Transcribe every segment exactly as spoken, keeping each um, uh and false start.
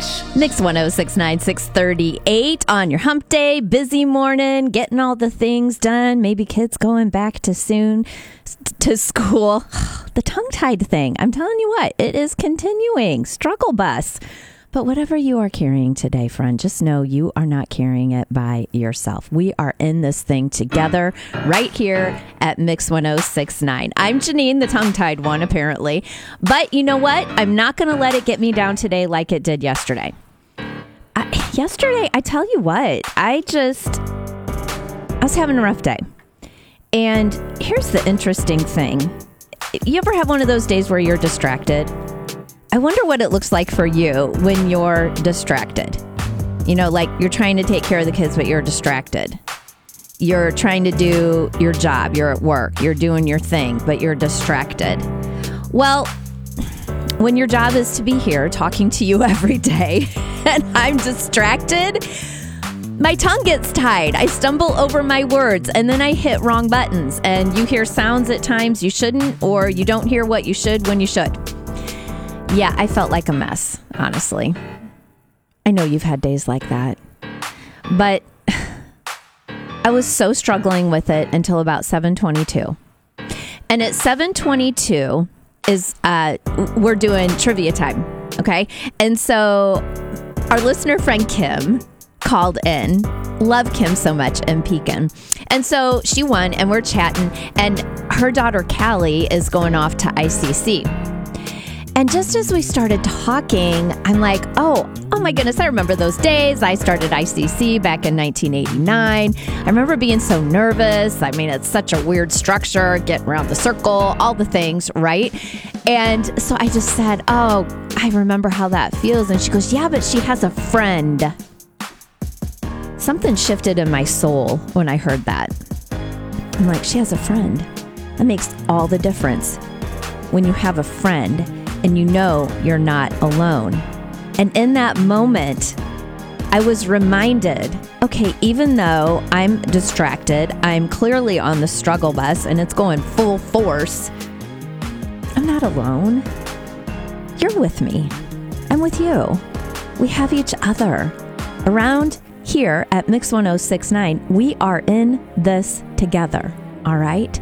Mix one oh six point nine, six thirty-eight on your hump day, busy morning, getting all the things done. Maybe kids going back to soon to school. The tongue-tied thing, I'm telling you what, it is continuing. Struggle bus. But whatever you are carrying today, friend, just know you are not carrying it by yourself. We are in this thing together right here at Mix one oh six point nine. I'm Janine, the tongue-tied one, apparently. But you know what? I'm not going to let it get me down today like it did yesterday. I, yesterday, I tell you what, I just, I was having a rough day. And here's the interesting thing. You ever have one of those days where you're distracted? I wonder what it looks like for you when you're distracted. You know, like you're trying to take care of the kids, but you're distracted. You're trying to do your job. You're at work. You're doing your thing, but you're distracted. Well, when your job is to be here talking to you every day and I'm distracted, my tongue gets tied. I stumble over my words and then I hit wrong buttons and you hear sounds at times you shouldn't, or you don't hear what you should when you should. Yeah, I felt like a mess, honestly. I know you've had days like that. But I was so struggling with it until about seven twenty-two. And at seven twenty-two is, uh, we're doing trivia time, okay? And so our listener friend Kim called in. Love Kim so much in Pekin. And so she won and we're chatting. And her daughter Callie is going off to I C C. And just as we started talking, I'm like, oh, oh my goodness, I remember those days. I started I C C back in nineteen eighty-nine. I remember being so nervous. I mean, it's such a weird structure, getting around the circle, all the things, right? And so I just said, oh, I remember how that feels. And she goes, yeah, but she has a friend. Something shifted in my soul when I heard that. I'm like, she has a friend. That makes all the difference when you have a friend and you know you're not alone. And in that moment, I was reminded, okay, even though I'm distracted, I'm clearly on the struggle bus and it's going full force, I'm not alone. You're with me. I'm with you. We have each other. Around here at Mix one oh six point nine, we are in this together, all right?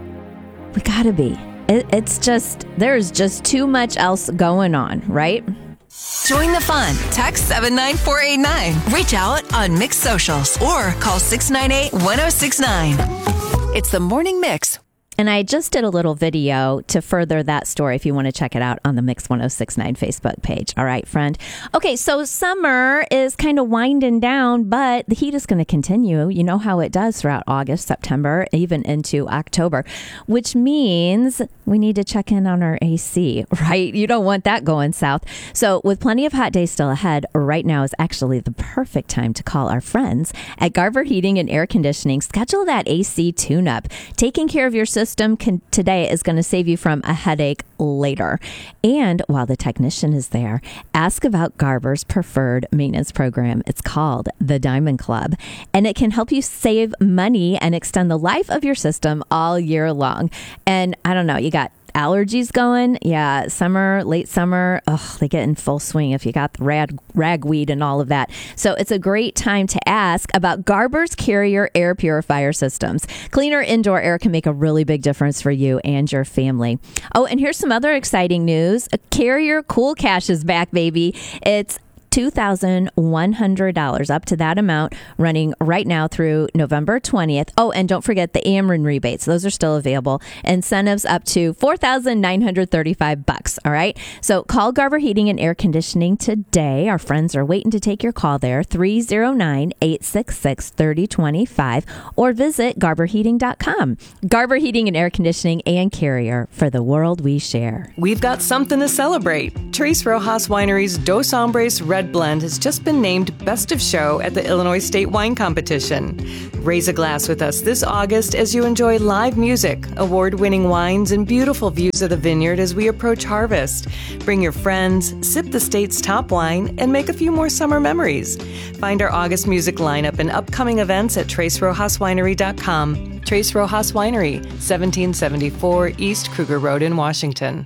We gotta be. It, it's just, there's just too much else going on, right? Join the fun. Text seven nine four eight nine. Reach out on Mix Socials or call six nine eight, one oh six nine. It's the Morning Mix. And I just did a little video to further that story if you want to check it out on the Mix one oh six point nine Facebook page. All right, friend. Okay, so summer is kind of winding down, but the heat is going to continue. You know how it does throughout August, September, even into October, which means we need to check in on our A C, right? You don't want that going south. So with plenty of hot days still ahead, right now is actually the perfect time to call our friends at Garver Heating and Air Conditioning. Schedule that A C tune-up. Taking care of your system System can, today is going to save you from a headache later. And while the technician is there, ask about Garver's preferred maintenance program. It's called the Diamond Club, and it can help you save money and extend the life of your system all year long. And I don't know, you got allergies going. Yeah, summer, late summer, oh, they get in full swing if you got the rag, ragweed and all of that. So it's a great time to ask about Garver's Carrier air purifier systems. Cleaner indoor air can make a really big difference for you and your family. Oh, and here's some other exciting news. A Carrier Cool Cash is back, baby. It's two thousand one hundred dollars up to that amount, running right now through November twentieth. Oh, and don't forget the Ameren rebates. Those are still available. Incentives up to four thousand nine hundred thirty-five bucks. All right. So call Garver Heating and Air Conditioning today. Our friends are waiting to take your call there. three oh nine, eight six six, three oh two five or visit garver heating dot com. Garver Heating and Air Conditioning and Carrier, for the world we share. We've got something to celebrate. Tres Rojas Winery's Dos Hombres Red Blend has just been named Best of Show at the Illinois State Wine Competition. Raise a glass with us this August as you enjoy live music, award-winning wines, and beautiful views of the vineyard as we approach harvest. Bring your friends, sip the state's top wine, and make a few more summer memories. Find our August music lineup and upcoming events at tres rojas winery dot com. Tres Rojas Winery, seventeen seventy-four East Kruger Road in Washington.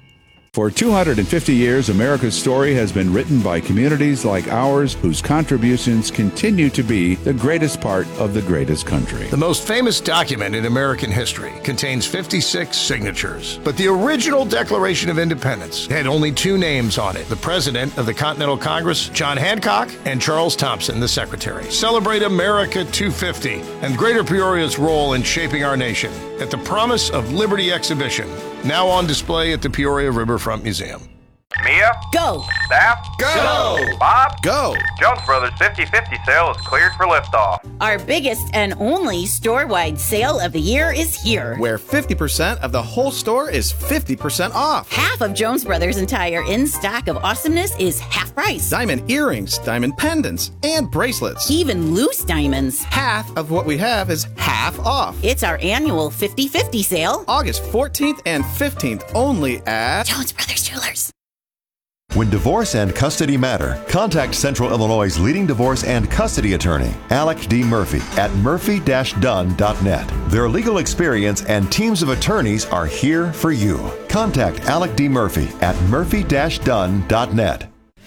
For two hundred fifty years, America's story has been written by communities like ours whose contributions continue to be the greatest part of the greatest country. The most famous document in American history contains fifty-six signatures, but the original Declaration of Independence had only two names on it: the President of the Continental Congress, John Hancock, and Charles Thompson, the Secretary. Celebrate America two fifty and Greater Peoria's role in shaping our nation at the Promise of Liberty exhibition, now on display at the Peoria Riverfront Museum. Mia? Go. Staff? Go. Bob? Go. Jones Brothers fifty fifty sale is cleared for liftoff. Our biggest and only store-wide sale of the year is here. Where fifty percent of the whole store is fifty percent off. Half of Jones Brothers' entire in-stock of awesomeness is half price. Diamond earrings, diamond pendants, and bracelets. Even loose diamonds. Half of what we have is half off. It's our annual fifty fifty sale. August fourteenth and fifteenth only at Jones Brothers Jewelers. When divorce and custody matter, contact Central Illinois' leading divorce and custody attorney, Alec D. Murphy, at murphy dash dunn dot net. Their legal experience and teams of attorneys are here for you. Contact Alec D. Murphy at murphy dash dunn dot net.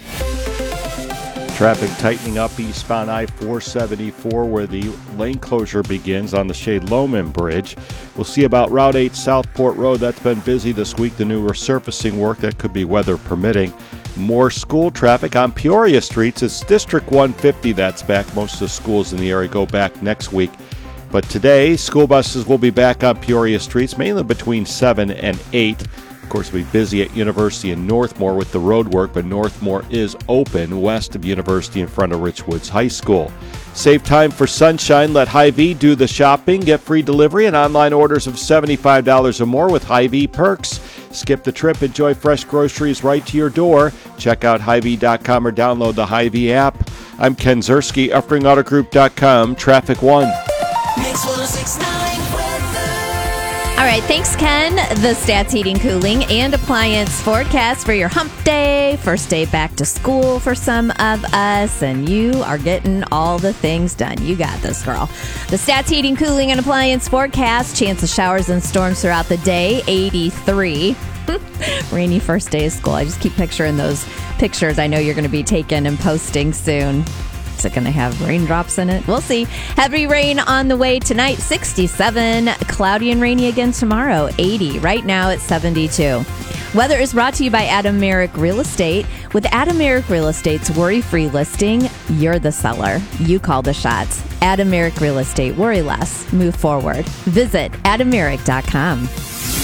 Traffic tightening up eastbound I four seventy-four where the lane closure begins on the Shade Loman Bridge. We'll see about Route eight Southport Road. That's been busy this week. The new resurfacing work, that could be weather permitting. More school traffic on Peoria streets. It's District one fifty that's back. Most of the schools in the area go back next week. But today, school buses will be back on Peoria streets, mainly between seven and eight. Of course, we'll be busy at University in Northmore with the road work, but Northmore is open west of University in front of Richwoods High School. Save time for sunshine. Let Hy-Vee do the shopping. Get free delivery and online orders of seventy-five dollars or more with Hy-Vee perks. Skip the trip. Enjoy fresh groceries right to your door. Check out Hy Vee dot com or download the Hy-Vee app. I'm Ken Zerski, Uffring Auto Group dot com. Traffic one. Mix one oh six point nine weather. All right, thanks, Ken. The Stats Heating, Cooling, and Appliance forecast for your hump day. First day back to school for some of us, and you are getting all the things done. You got this, girl. The Stats Heating, Cooling, and Appliance forecast. Chance of showers and storms throughout the day, eighty-three. Rainy first day of school. I just keep picturing those pictures I know you're going to be taking and posting soon. Is it going to have raindrops in it? We'll see. Heavy rain on the way tonight, sixty-seven. Cloudy and rainy again tomorrow, eighty. Right now it's seventy-two. Weather is brought to you by Adam Merrick Real Estate. With Adam Merrick Real Estate's worry-free listing, you're the seller. You call the shots. Adam Merrick Real Estate. Worry less. Move forward. Visit adam merrick dot com.